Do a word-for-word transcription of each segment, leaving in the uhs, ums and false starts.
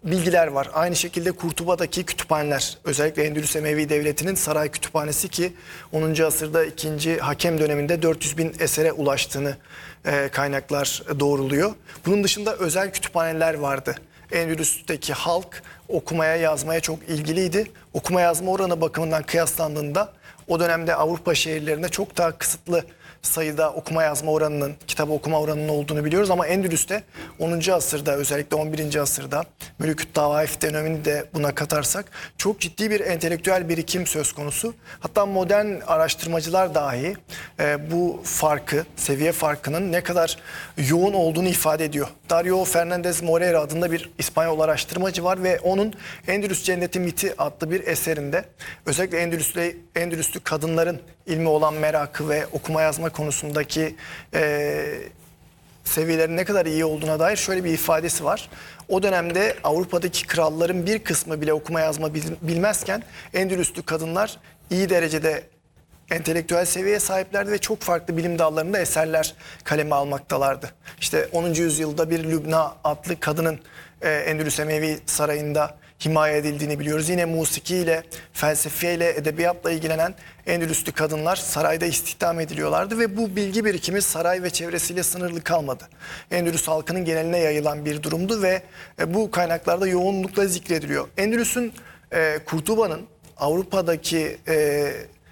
bilgiler var. Aynı şekilde Kurtuba'daki kütüphaneler, özellikle Endülüs Emevi Devleti'nin saray kütüphanesi ki onuncu asırda ikinci Hakem döneminde dört yüz bin esere ulaştığını e, kaynaklar doğruluyor. Bunun dışında özel kütüphaneler vardı. Endülüs'teki halk okumaya yazmaya çok ilgiliydi. Okuma yazma oranı bakımından kıyaslandığında o dönemde Avrupa şehirlerinde çok daha kısıtlı sayıda okuma yazma oranının, kitap okuma oranının olduğunu biliyoruz. Ama Endülüs'te onuncu asırda, özellikle on birinci asırda Mülükü't Tavaif dönemini de buna katarsak çok ciddi bir entelektüel birikim söz konusu. Hatta modern araştırmacılar dahi e, bu farkı, seviye farkının ne kadar yoğun olduğunu ifade ediyor. Dario Fernandez Moreira adında bir İspanyol araştırmacı var ve onun Endülüs Cenneti Miti adlı bir eserinde özellikle Endülüs'lü, Endülüslü kadınların ilmi olan merakı ve okuma yazma konusundaki e, seviyelerin ne kadar iyi olduğuna dair şöyle bir ifadesi var. O dönemde Avrupa'daki kralların bir kısmı bile okuma yazma bilmezken Endülüslü kadınlar iyi derecede entelektüel seviyeye sahiplerdi ve çok farklı bilim dallarında eserler kaleme almaktalardı. İşte onuncu yüzyılda bir Lübna adlı kadının e, Endülüs Emevi Sarayı'nda himaye edildiğini biliyoruz. Yine musikiyle, felsefeyle, edebiyatla ilgilenen Endülüslü kadınlar sarayda istihdam ediliyorlardı ve bu bilgi birikimi saray ve çevresiyle sınırlı kalmadı. Endülüs halkının geneline yayılan bir durumdu ve bu kaynaklarda yoğunlukla zikrediliyor. Endülüs'ün, e, Kurtuba'nın Avrupa'daki e,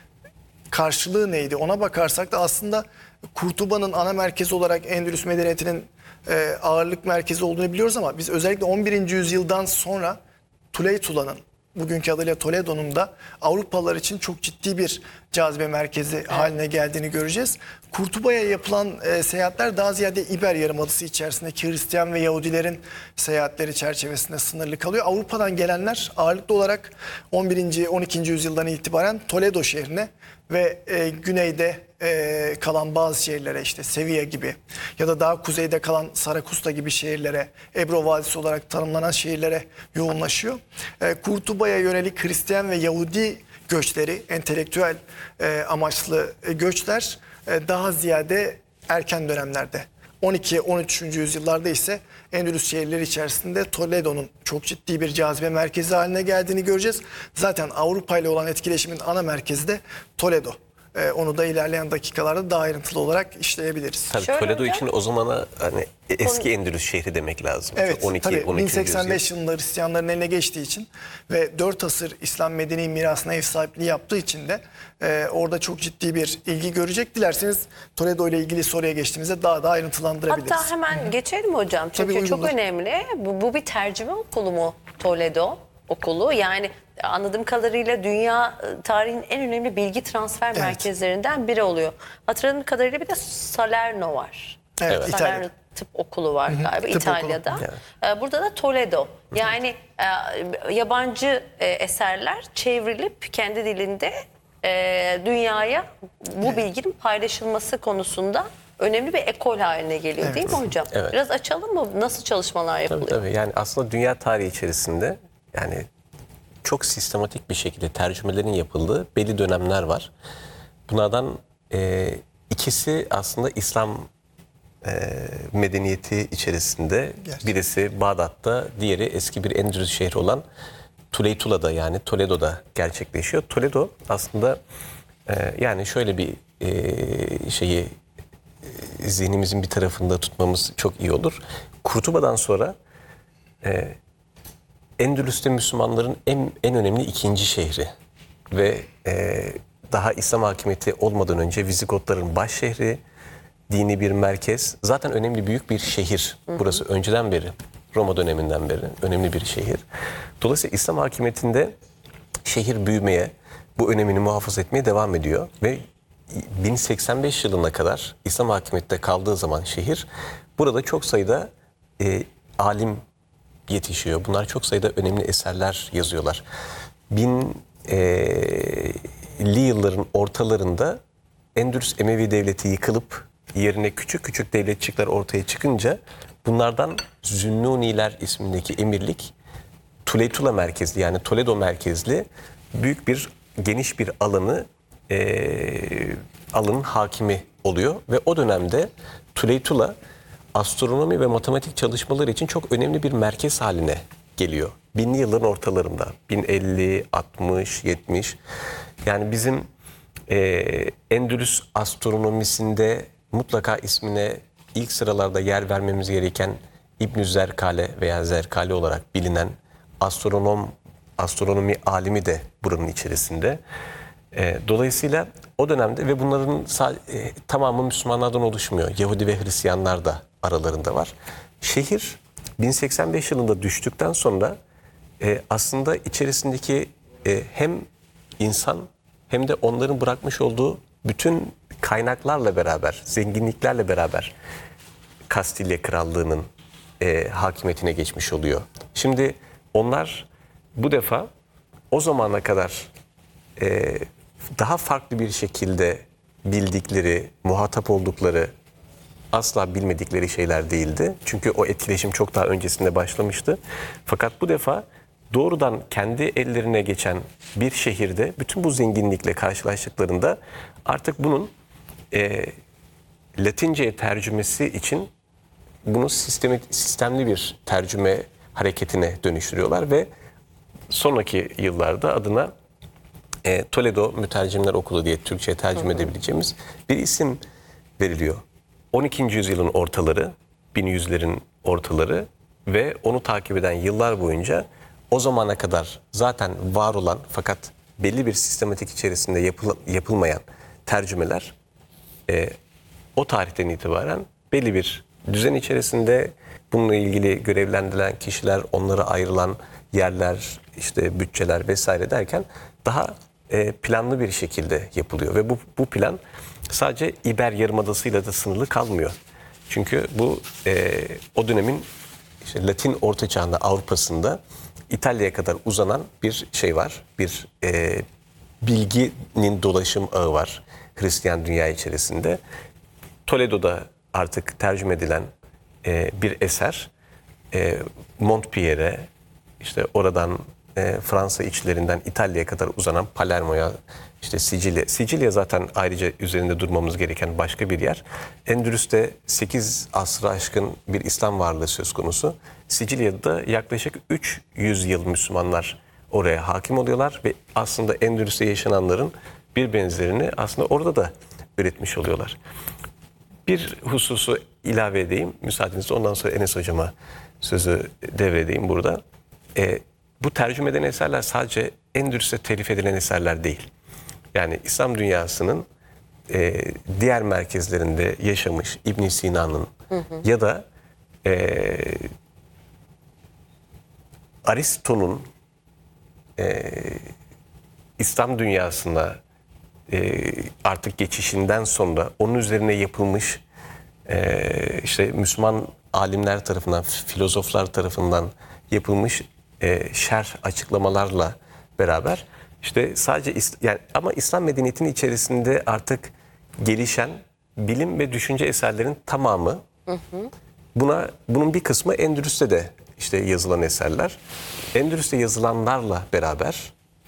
karşılığı neydi? Ona bakarsak da aslında Kurtuba'nın ana merkezi olarak Endülüs medeniyetinin e, ağırlık merkezi olduğunu biliyoruz ama biz özellikle on birinci yüzyıldan sonra Tuleytula'nın, bugünkü adıyla Toledo'nun da Avrupalılar için çok ciddi bir cazibe merkezi evet. haline geldiğini göreceğiz. Kurtuba'ya yapılan e, seyahatler daha ziyade İber Yarımadası içerisindeki Hristiyan ve Yahudilerin seyahatleri çerçevesinde sınırlı kalıyor. Avrupa'dan gelenler ağırlıklı olarak on birinci on ikinci yüzyıldan itibaren Toledo şehrine ve e, güneyde e, kalan bazı şehirlere, işte Sevilla gibi ya da daha kuzeyde kalan Sarakusta gibi şehirlere, Ebro Vadisi olarak tanımlanan şehirlere yoğunlaşıyor. E, Kurtuba'ya yönelik Hristiyan ve Yahudi göçleri, entelektüel e, amaçlı e, göçler e, daha ziyade erken dönemlerde. on iki on üçüncü yüzyıllarda ise Endülüs şehirleri içerisinde Toledo'nun çok ciddi bir cazibe merkezi haline geldiğini göreceğiz. Zaten Avrupa ile olan etkileşimin ana merkezi de Toledo. Ee, onu da ilerleyen dakikalarda daha ayrıntılı olarak işleyebiliriz. Tabii Şöyle Toledo hocam, için o zamana hani eski Endülüs şehri demek lazım. Evet, on iki, tabii on bin üçüncü seksen beş yüzyıl. yılında Hristiyanların eline geçtiği için ve dört asır İslam medeni mirasına ev sahipliği yaptığı için de e, orada çok ciddi bir ilgi görecek. Dilerseniz Toledo ile ilgili soruya geçtiğimizde daha da ayrıntılandırabiliriz. hatta hemen geçelim hocam. Çünkü Tabii, çok uygundur. önemli. Bu, bu bir tercüme okulu mu Toledo okulu? Yani anladığım kadarıyla dünya tarihinin en önemli bilgi transfer Evet. merkezlerinden biri oluyor. Hatırladığım kadarıyla bir de Salerno var. Evet, Salerno İtalya'da. Tıp okulu var galiba tıp İtalya'da. okulu. Ee, Burada da Toledo. Yani e, yabancı e, eserler çevrilip kendi dilinde e, dünyaya bu bilginin paylaşılması konusunda önemli bir ekol haline geliyor, Evet. değil mi hocam? Evet. Biraz açalım mı? Nasıl çalışmalar yapılıyor? Tabii tabii. Yani aslında dünya tarihi içerisinde yani çok sistematik bir şekilde tercümelerin yapıldığı belli dönemler var. Bunlardan e, ikisi aslında İslam e, medeniyeti içerisinde. Gerçekten. Birisi Bağdat'ta, diğeri eski bir Endülüs şehri olan Tuleytula'da, yani Toledo'da gerçekleşiyor. Toledo aslında e, yani şöyle bir e, şeyi e, zihnimizin bir tarafında tutmamız çok iyi olur. Kurtuba'dan sonra e, Endülüs'te Müslümanların en, en önemli ikinci şehri ve e, daha İslam hakimiyeti olmadan önce Vizigotların baş şehri, dini bir merkez. Zaten önemli büyük bir şehir. Burası önceden beri, Roma döneminden beri önemli bir şehir. Dolayısıyla İslam hakimiyetinde şehir büyümeye, bu önemini muhafaza etmeye devam ediyor ve bin seksen beş yılına kadar İslam hakimiyetinde kaldığı zaman şehir, burada çok sayıda e, alim yetişiyor. Bunlar çok sayıda önemli eserler yazıyorlar. Binli yılların ortalarında Endülüs Emevi Devleti yıkılıp yerine küçük küçük devletçikler ortaya çıkınca bunlardan Zünnuniler ismindeki emirlik Tuleytula merkezli, yani Toledo merkezli büyük bir geniş bir alanı e, alanın hakimi oluyor ve o dönemde Tuleytula astronomi ve matematik çalışmaları için çok önemli bir merkez haline geliyor. Binli yılların ortalarında. bin elli, altmış, yetmiş. Yani bizim e, Endülüs astronomisinde mutlaka ismine ilk sıralarda yer vermemiz gereken İbn-i Zerkale veya Zerkale olarak bilinen astronom, astronomi alimi de buranın içerisinde. E, dolayısıyla o dönemde ve bunların e, tamamı Müslümanlardan oluşmuyor. Yahudi ve Hristiyanlar da aralarında var. Şehir bin seksen beş yılında düştükten sonra e, aslında içerisindeki e, hem insan hem de onların bırakmış olduğu bütün kaynaklarla beraber, zenginliklerle beraber Kastilya Krallığı'nın e, hakimiyetine geçmiş oluyor. Şimdi onlar bu defa o zamana kadar e, daha farklı bir şekilde bildikleri, muhatap oldukları, asla bilmedikleri şeyler değildi. Çünkü o etkileşim çok daha öncesinde başlamıştı. Fakat bu defa doğrudan kendi ellerine geçen bir şehirde bütün bu zenginlikle karşılaştıklarında artık bunun e, Latince'ye tercümesi için bunu sistemi, sistemli bir tercüme hareketine dönüştürüyorlar ve sonraki yıllarda adına e, Toledo Mütercimler Okulu diye Türkçe'ye tercüme hı hı. edebileceğimiz bir isim veriliyor. on ikinci yüzyılın ortaları, bin yüzlerin ortaları ve onu takip eden yıllar boyunca o zamana kadar zaten var olan fakat belli bir sistematik içerisinde yapıl, yapılmayan tercümeler e, o tarihten itibaren belli bir düzen içerisinde bununla ilgili görevlendirilen kişiler, onlara ayrılan yerler, işte bütçeler vesaire derken daha e, planlı bir şekilde yapılıyor ve bu, bu plan sadece İber Yarımadası'yla da sınırlı kalmıyor. Çünkü bu e, o dönemin işte Latin Orta Çağ'ında Avrupa'sında İtalya'ya kadar uzanan bir şey var. Bir e, bilginin dolaşım ağı var Hristiyan dünya içerisinde. Toledo'da artık tercüme edilen e, bir eser e, Montpellier, işte oradan e, Fransa içlerinden İtalya'ya kadar uzanan Palermo'ya, işte Sicilya. Sicilya zaten ayrıca üzerinde durmamız gereken başka bir yer. Endülüs'te sekiz asrı aşkın bir İslam varlığı söz konusu. Sicilya'da yaklaşık üç yüz yıl Müslümanlar oraya hakim oluyorlar ve aslında Endülüs'te yaşananların bir benzerini aslında orada da üretmiş oluyorlar. Bir hususu ilave edeyim müsaadenizle, ondan sonra Enes Hocam'a sözü devredeyim burada. E, bu tercüme edilen eserler sadece Endülüs'te telif edilen eserler değil. Yani İslam dünyasının e, diğer merkezlerinde yaşamış İbn Sina'nın hı hı. ya da e, Aristo'nun e, İslam dünyasına e, artık geçişinden sonra onun üzerine yapılmış e, işte Müslüman alimler tarafından, filozoflar tarafından yapılmış e, şerh açıklamalarla beraber işte sadece yani ama İslam medeniyetinin içerisinde artık gelişen bilim ve düşünce eserlerin tamamı hı hı. buna bunun bir kısmı Endülüs'te de işte yazılan eserler. Endülüs'te yazılanlarla beraber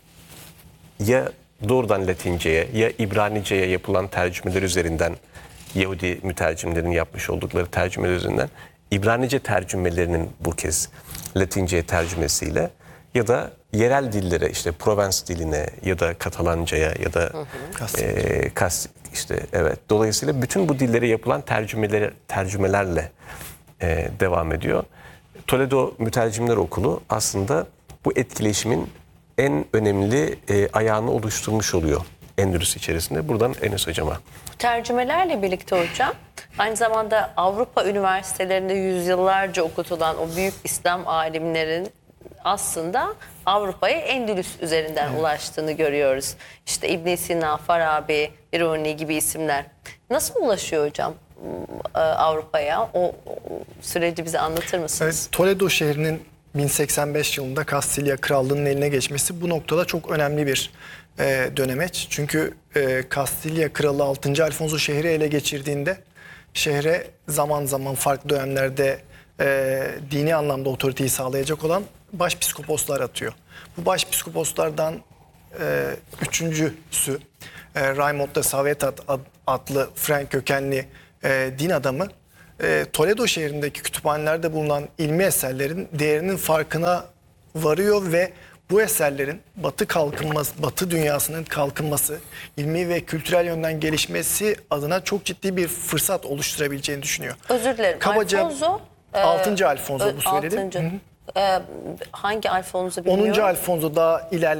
ya doğrudan Latince'ye ya İbranice'ye yapılan tercümeler üzerinden Yahudi mütercimlerin yapmış oldukları tercümeler üzerinden İbranice tercümelerinin bu kez Latince'ye tercümesiyle ya da yerel dillere işte Provence diline ya da Katalanca'ya ya da hı hı. E, Kas işte evet dolayısıyla bütün bu dillere yapılan tercümeler tercümelerle e, devam ediyor. Toledo Mütercimler Okulu aslında bu etkileşimin en önemli e, ayağını oluşturmuş oluyor Endülüs içerisinde. Buradan Enes Hocam'a. Tercümelerle birlikte hocam aynı zamanda Avrupa üniversitelerinde yüzyıllarca okutulan o büyük İslam alimlerin aslında Avrupa'ya Endülüs üzerinden evet. ulaştığını görüyoruz. İşte İbn Sina, Farabi, Biruni gibi isimler. Nasıl ulaşıyor hocam Avrupa'ya? O, o süreci bize anlatır mısınız? Evet, Toledo şehrinin bin seksen beş yılında Kastilya Krallığı'nın eline geçmesi bu noktada çok önemli bir e, dönemeç. Çünkü e, Kastilya Kralı altıncı Alfonso şehri ele geçirdiğinde şehre zaman zaman farklı dönemlerde e, dini anlamda otoriteyi sağlayacak olan başpiskoposlar atıyor. Bu başpiskoposlardan e, üçüncüsü e, Raymond de Savetat adlı Frank kökenli e, din adamı e, Toledo şehrindeki kütüphanelerde bulunan ilmi eserlerin değerinin farkına varıyor ve bu eserlerin Batı kalkınması, Batı dünyasının kalkınması, ilmi ve kültürel yönden gelişmesi adına çok ciddi bir fırsat oluşturabileceğini düşünüyor. Özür dilerim. Kabaca Alfonso. e, altıncı Alfonso bu söyledi. altıncı. E, hangi Alfonso bilmiyorum. onuncu Alfonso daha ilerleyen